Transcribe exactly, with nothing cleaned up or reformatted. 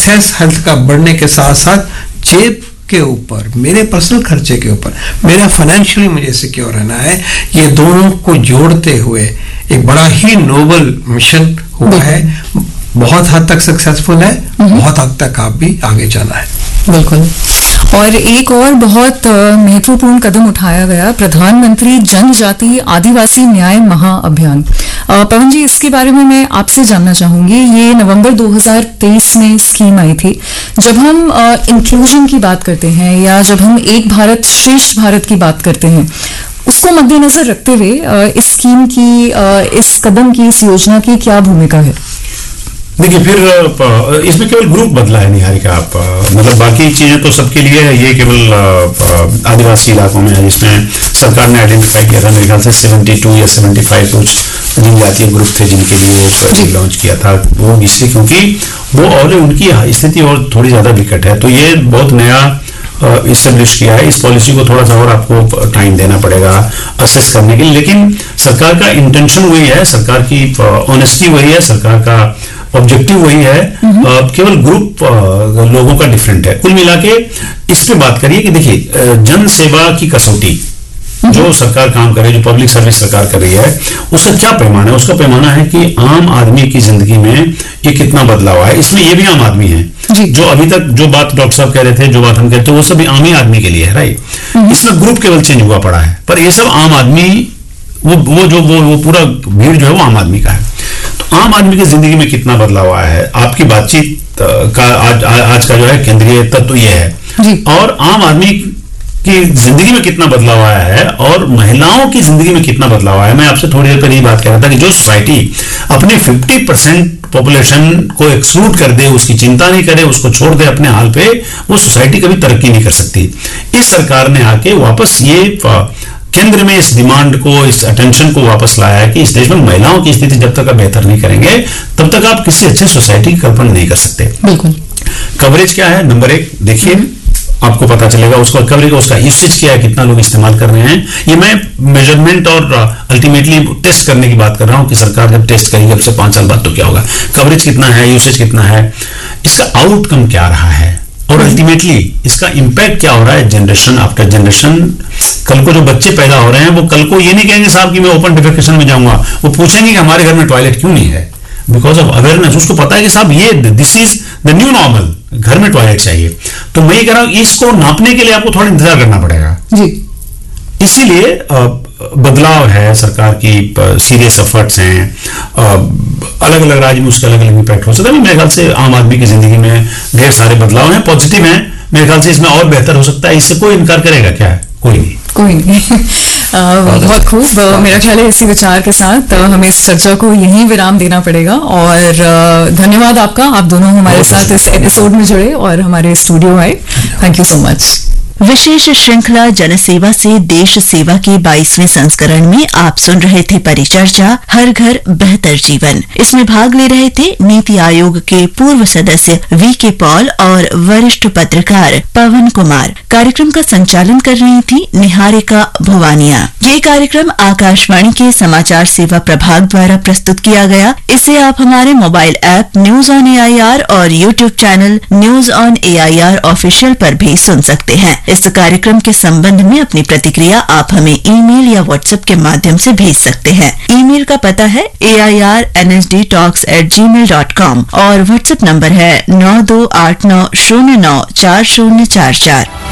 Access health का बढ़ने के साथ साथ जेब के ऊपर, मेरे पर्सनल खर्चे के ऊपर, मेरा फाइनेंशियली मुझे सिक्योर रहना है, ये दोनों को जोड़ते हुए एक बड़ा ही नोबल मिशन हुआ है। बहुत हद तक सक्सेसफुल है, बहुत हद तक आप भी आगे जाना है। बिल्कुल। और एक और बहुत महत्वपूर्ण कदम उठाया गया, प्रधानमंत्री जनजाति आदिवासी न्याय महाअभियान। पवन जी, इसके बारे में मैं आपसे जानना चाहूंगी। ये नवंबर दो हज़ार तेईस में स्कीम आई थी। जब हम इंक्लूजन की बात करते हैं या जब हम एक भारत श्रेष्ठ भारत की बात करते हैं, उसको मद्देनजर रखते हुए इस स्कीम की, इस कदम की, इस योजना की क्या भूमिका है? देखिए, फिर इसमें केवल ग्रुप बदला है निहारिका, आप मतलब बाकी चीजें तो सबके लिए है, ये केवल आदिवासी इलाकों में है जिसमें सरकार ने आइडेंटिफाई किया था। मेरे ख्याल से बहत्तर या पचहत्तर कुछ जनजातीय ग्रुप थे जिनके लिए लॉन्च किया था वो, इसलिए क्योंकि वो और उनकी स्थिति और थोड़ी ज्यादा विकट है। तो ये बहुत नया इस्टेब्लिश किया है। इस पॉलिसी को थोड़ा सा और आपको टाइम देना पड़ेगा असेस करने के लिए, लेकिन सरकार का इंटेंशन वही है, सरकार की ऑनेस्टी वही है, सरकार का ऑब्जेक्टिव वही है, केवल ग्रुप लोगों का डिफरेंट है। कुल मिला के इस पे बात करिए कि देखिए, जन सेवा की कसौटी जो सरकार काम कर रही है, जो पब्लिक सर्विस सरकार कर रही है, उसका क्या पैमाना है? उसका पैमाना है कि आम आदमी की जिंदगी में ये कितना बदलाव है। इसमें ये भी आम आदमी है जो अभी तक जो बात डॉक्टर साहब कह रहे थे, जो बात हम कहते थे, वो सब आम ही आदमी के लिए है, राइट। इसमें ग्रुप केवल चेंज हुआ पड़ा है, पर ये सब आम आदमी, वो वो जो वो वो पूरा भीड़ जो है वो आम आदमी का है। तो आम आदमी की जिंदगी में कितना बदलाव आया है, आपकी बातचीत का आज आज का जो है केंद्रीय तत्व ये है। और आम आदमी की जिंदगी में कितना बदलाव आया है और महिलाओं की जिंदगी में कितना बदलाव आया है। मैं आपसे थोड़ी देर पहले ये बात कह रहा था कि जो सोसाइटी अपने पचास परसेंट पॉपुलेशन को एक्सक्लूड कर दे, उसकी चिंता नहीं करे, उसको छोड़ दे अपने हाल पे, वो सोसाइटी कभी तरक्की नहीं कर सकती। इस सरकार ने आके वापस ये केंद्र में इस डिमांड को, इस अटेंशन को वापस लाया है कि इस देश में महिलाओं की स्थिति जब तक आप बेहतर नहीं करेंगे तब तक आप किसी अच्छे सोसाइटी की कल्पना नहीं कर सकते। बिल्कुल। कवरेज क्या है? नंबर एक देखिए, आपको पता चलेगा उसका कवरेज, उसका यूसेज क्या है, कितना लोग इस्तेमाल कर रहे हैं। ये मैं मेजरमेंट और अल्टीमेटली टेस्ट करने की बात कर रहा हूं कि सरकार जब टेस्ट करेगी अब से पांच साल बाद तो क्या होगा, कवरेज कितना है, यूसेज कितना है, इसका आउटकम क्या रहा है और अल्टीमेटली इसका इंपैक्ट क्या हो रहा है जनरेशन आफ्टर जनरेशन। कल को जो बच्चे पैदा हो रहे हैं वो कल को ये नहीं कहेंगे साहब कि मैं ओपन डिफेकेशन में जाऊंगा, वो पूछेंगे कि हमारे घर में टॉयलेट क्यों नहीं है, बिकॉज ऑफ अवेयरनेस। उसको पता है कि साहब ये this is the new normal, घर में टॉयलेट चाहिए। तो मैं ये कह रहा हूं इसको नापने के लिए आपको थोड़ा इंतजार करना पड़ेगा जी। इसीलिए बदलाव है, सरकार की सीरियस एफर्ट्स हैं, अलग अलग राज्य में उसके अलग अलग इंपैक्ट हो सकता है। मेरे ख्याल से आम आदमी की जिंदगी में ढेर सारे बदलाव हैं, पॉजिटिव हैं। मेरे ख्याल से इसमें और बेहतर हो सकता है, इससे कोई इनकार करेगा क्या? है कोई नहीं, कोई नहीं। बहुत खूब। मेरा ख्याल है इसी विचार के साथ हमें इस चर्चा को यहीं विराम देना पड़ेगा और धन्यवाद आपका, आप दोनों हमारे साथ इस एपिसोड में जुड़े और हमारे स्टूडियो आए। Thank you so much. विशेष श्रृंखला जनसेवा से देश सेवा के बाईसवें संस्करण में आप सुन रहे थे परिचर्चा हर घर बेहतर जीवन। इसमें भाग ले रहे थे नीति आयोग के पूर्व सदस्य वी के पॉल और वरिष्ठ पत्रकार पवन कुमार। कार्यक्रम का संचालन कर रही थी निहारिका भुवानिया। ये कार्यक्रम आकाशवाणी के समाचार सेवा प्रभाग द्वारा प्रस्तुत किया गया। इसे आप हमारे mobile app news on A I R और YouTube channel news on A I R official पर भी सुन सकते हैं। इस कार्यक्रम के संबंध में अपनी प्रतिक्रिया आप हमें ईमेल या व्हाट्सएप के माध्यम से भेज सकते हैं। ईमेल का पता है ए I R N S D talks eight ji mail dot com और व्हाट्सएप नंबर है नौ दो आठ नौ शून्य नौ चार शून्य चार चार।